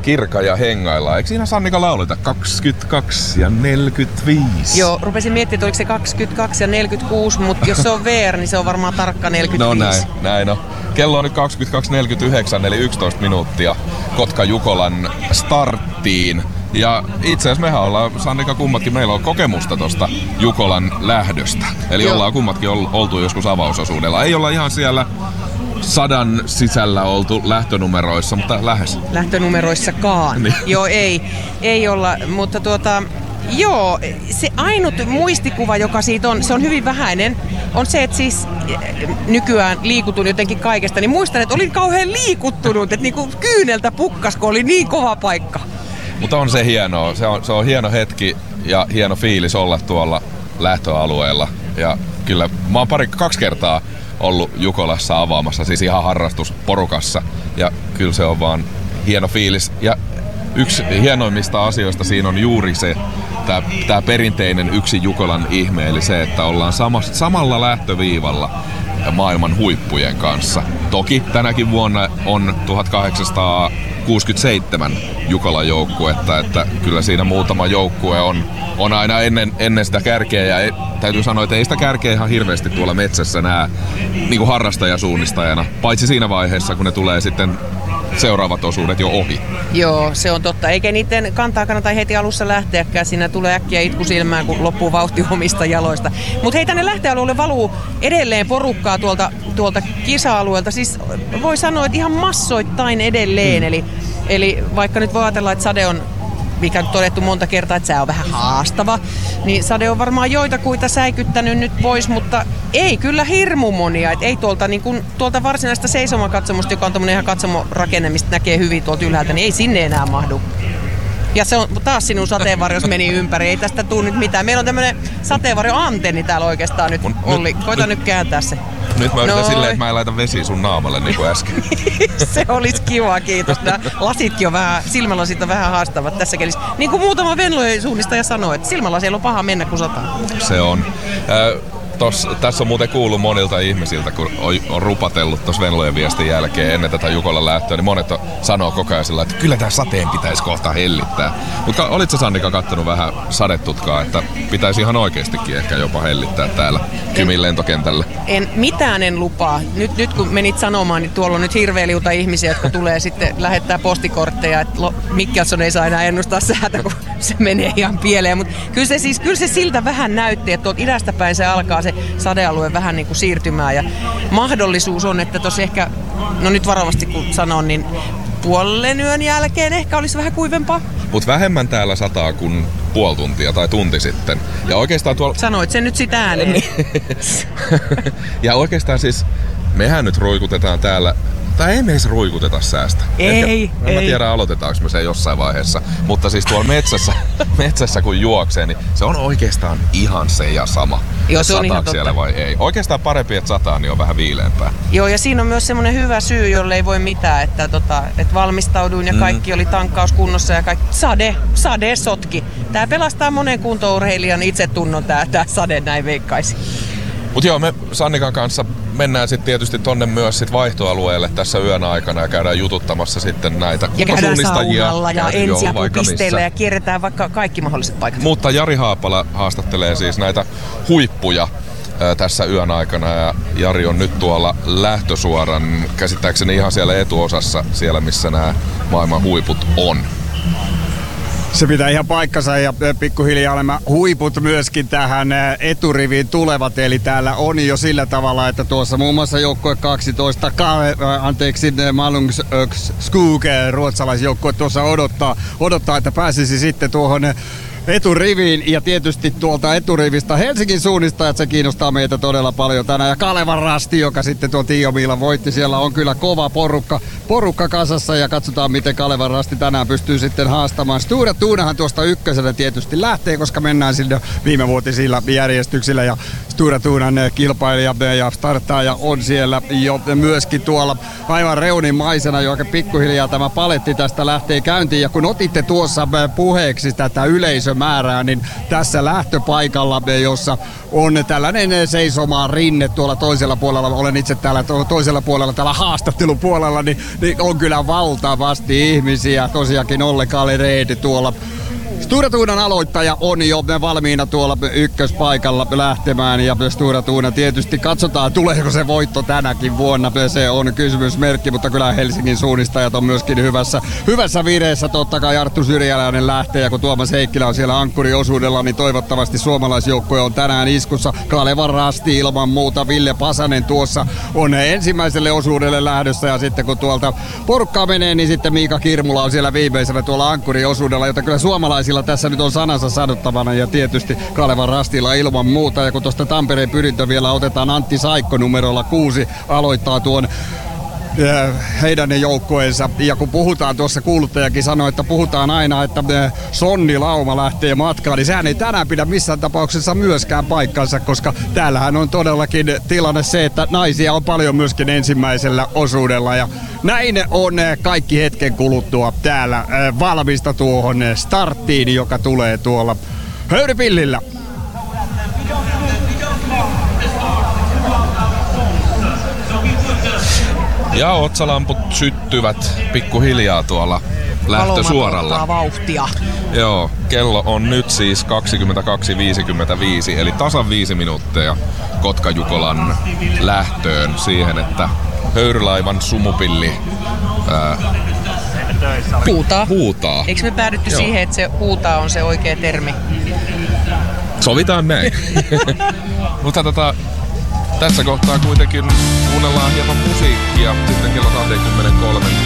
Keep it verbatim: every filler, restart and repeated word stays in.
Kirka ja hengaillaan. Eikö siinä Sannika lauleta kaksikymmentäkaksi ja neljäkymmentäviisi? Joo, rupesin miettimään, että oliko se kaksikymmentäkaksi ja neljäkymmentäkuusi, mutta jos se on V R, niin se on varmaan tarkka neljäkymmentäviisi. No näin, näin on. Kello on nyt kaksikymmentäkaksi neljäkymmentäyhdeksän, eli yksitoista minuuttia Kotka-Jukolan starttiin. Ja itse asiassa mehän ollaan, Sannika, kummatkin, meillä on kokemusta tosta Jukolan lähdöstä. Eli Joo. ollaan kummatkin oltu joskus avausosuudella. Ei olla ihan siellä sadan sisällä oltu lähtönumeroissa, mutta lähes. Lähtönumeroissakaan. Niin. Joo, ei. Ei olla, mutta tuota... Joo, se ainut muistikuva, joka siitä on, se on hyvin vähäinen, on se, että siis nykyään liikutun jotenkin kaikesta, niin muistan, että olin kauhean liikuttunut, että niinku kyyneltä pukkas, kun oli niin kova paikka. Mutta on se hienoa, se on, se on hieno hetki ja hieno fiilis olla tuolla lähtöalueella. Ja kyllä mä oon pari, kaksi kertaa ollut Jukolassa avaamassa, siis ihan harrastusporukassa, ja kyllä se on vaan hieno fiilis. Ja yksi hienoimmista asioista siinä on juuri se, tää, tää perinteinen yksi Jukolan ihme, eli se, että ollaan sama, samalla lähtöviivalla maailman huippujen kanssa. Toki tänäkin vuonna on tuhatkahdeksansataakuusikymmentäseitsemän Jukolan joukkuetta, että kyllä siinä muutama joukkue on, on aina ennen, ennen sitä kärkeä, ja ei, täytyy sanoa, että ei sitä kärkeä ihan hirveästi tuolla metsässä näe niin kuin harrastajasuunnistajana, paitsi siinä vaiheessa, kun ne tulee sitten seuraavat osuudet jo ohi. Joo, se on totta. Eikä niiden kantaa kannata heti alussa lähteäkään. Siinä tulee äkkiä itku silmään, kun loppuu vauhti omista jaloista. Mutta hei, tänne lähtöalueelle valuu edelleen porukkaa tuolta, tuolta kisa-alueelta. Siis voi sanoa, että ihan massoittain edelleen. Mm. Eli, eli vaikka nyt voi ajatella, että sade on, mikä on todettu monta kertaa, että sää on vähän haastava, niin sade on varmaan joitakuita säikyttänyt nyt pois, mutta ei kyllä hirmu monia. Et ei tuolta, niin kun, tuolta varsinaista seisomakatsomusta, joka on tommonen ihan katsomorakenne, mistä näkee hyvin tuolta ylhäältä, niin ei sinne enää mahdu. Ja se on taas sinun sateenvarjos meni ympäri, ei tästä tule nyt mitään. Meillä on tämmönen sateenvarjo-antenni täällä oikeastaan nyt, Olli. Koita nyt, nyt kääntää se. Nyt mä yritän no. silleen, että mä en laita vesiä sun naamalle niin kuin äsken. Se olisi kiva, kiitos. Nämä lasitkin on vähän, silmälasit on vähän haastavat tässä kelissä. Niin kuin muutama Venlojen suunnistaja sanoi, että silmälaseilla on paha mennä, kun sataa. Se on. Äh, tos, tässä on muuten kuullut monilta ihmisiltä, kun on, on rupatellut tuossa Venlojen viestin jälkeen ennen tätä Jukolan lähtöä, niin monet on, sanoo koko ajan sillä, että kyllä tää sateen pitäisi kohta hellittää. Mutta olitko Sannika kattonut vähän sadetutkaa, että pitäisi ihan oikeastikin ehkä jopa hellittää täällä Kymin lentokentällä? En, mitään en lupaa. Nyt, nyt kun menit sanomaan, niin tuolla on nyt hirveä liuta ihmisiä, jotka tulee sitten lähettää postikortteja, että Mikkelson ei saa enää ennustaa säätä, kun se menee ihan pieleen. Mutta kyllä se, siis, kyllä se siltä vähän näytti, että tuolta idästä päin se alkaa se sadealue vähän niin kuin siirtymään. Ja mahdollisuus on, että tuossa ehkä, no nyt varovasti kun sanon, niin puolen yön jälkeen ehkä olisi vähän kuivempaa. Mutta vähemmän täällä sataa kuin puoli tuntia tai tunti sitten. Ja oikeastaan tuolla... Sanoit sen nyt sitä ääneen. Ja oikeastaan siis, mehän nyt ruikutetaan täällä, tai ei me edes ruikuteta säästä. Ei, Ehkä, ei. Mä tiedän, aloitetaanko me se jossain vaiheessa. Mutta siis tuolla metsässä, metsässä kun juoksee, niin se on oikeastaan ihan se ja sama. Joo, se on ihan siellä totta. Vai ei. Oikeastaan parempi, että sataa, niin on vähän viileämpää. Joo, ja siinä on myös semmoinen hyvä syy, jolle ei voi mitään, että, tota, että valmistauduin ja kaikki mm. oli tankkauskunnossa ja kaikki. Sade, sade sotki. Tää pelastaa monen kuntourheilijan itsetunnon tää, tää sade, näin veikkaisi. Mut joo, me Sannikan kanssa mennään sitten tietysti tonne myös sit vaihtoalueelle tässä yön aikana ja käydään jututtamassa sitten näitä ja käydään suunnistajia. Saunalla ja ensiapupisteillä ja kierretään vaikka kaikki mahdolliset paikat. Mutta Jari Haapala haastattelee siis näitä huippuja ää, tässä yön aikana ja Jari on nyt tuolla lähtösuoran, käsittääkseni ihan siellä etuosassa, siellä missä nämä maailman huiput on. Se pitää ihan paikkansa ja pikkuhiljaa olemme huiput myöskin tähän eturiviin tulevat. Eli täällä on jo sillä tavalla, että tuossa muun muassa joukkue kaksitoista, anteeksi, Malungsskog, ruotsalaisjoukkue tuossa odottaa, odottaa, että pääsisi sitten tuohon eturiviin ja tietysti tuolta eturivistä Helsingin suunnistajat, se kiinnostaa meitä todella paljon tänään. Ja Kalevan Rasti, joka sitten tuon Tio Miilan voitti, siellä on kyllä kova porukka, porukka kasassa ja katsotaan miten Kalevan Rasti tänään pystyy sitten haastamaan. Stura Tuunahan tuosta ykkösellä tietysti lähtee, koska mennään sinne viimevuotisilla järjestyksillä ja Stura Tunan kilpailija ja starttaaja on siellä jo myöskin tuolla aivan reunimaisena, joka pikkuhiljaa tämä paletti tästä lähtee käyntiin. Ja kun otitte tuossa puheeksi tätä yleisömäärää, niin tässä lähtöpaikalla, jossa on tällainen seisomaan rinne tuolla toisella puolella, olen itse täällä toisella puolella, täällä haastattelupuolella, niin, niin on kyllä valtavasti ihmisiä. Tosiaankin Olle Kalereedi tuolla. Stura Tunan aloittaja on jo valmiina tuolla ykköspaikalla lähtemään ja Stura Tuna tietysti katsotaan, tuleeko se voitto tänäkin vuonna. Se on kysymysmerkki, mutta kyllä Helsingin suunnistajat on myöskin hyvässä, hyvässä vireessä. Totta kai Arttu Syrjäläinen lähtee ja kun Tuomas Heikkilä on siellä ankkuriosuudella, niin toivottavasti suomalaisjoukkue on tänään iskussa. Kalevan Rasti ilman muuta, Ville Pasanen tuossa on ensimmäiselle osuudelle lähdössä ja sitten kun tuolta porukkaa menee, niin sitten Miika Kirmula on siellä viimeisellä tuolla ankkuriosuudella, jota kyllä suomalaisilla tässä nyt on sanansa sanottavana ja tietysti Kalevan Rastilla ilman muuta. Ja kun tuosta Tampereen pyrintö vielä otetaan, Antti Saikko numerolla kuusi aloittaa tuon heidän joukkueensa. Ja kun puhutaan, tuossa kuuluttajakin sanoi, että puhutaan aina, että Sonni Lauma lähtee matkaan, niin sehän ei tänään pidä missään tapauksessa myöskään paikkansa, koska täällähän on todellakin tilanne se, että naisia on paljon myöskin ensimmäisellä osuudella. Ja näin on kaikki hetken kuluttua täällä valmista tuohon starttiin, joka tulee tuolla Höyrypillillä. Ja otsalamput syttyvät pikkuhiljaa tuolla lähtösuoralla. Vauhtia. Joo, kello on nyt siis kaksikymmentäkaksi viisikymmentäviisi, eli tasan viisi minuuttia Kotka-Jukolan lähtöön siihen, että höyrylaivan sumupilli ää, huutaa. huutaa. Eikö me päädytty Joo. siihen, että se huutaa on se oikea termi? Sovitaan näin. Mutta tota, tässä kohtaa kuitenkin kuunnellaan hieman musiikkia sitten kello kaksikymmentäkolme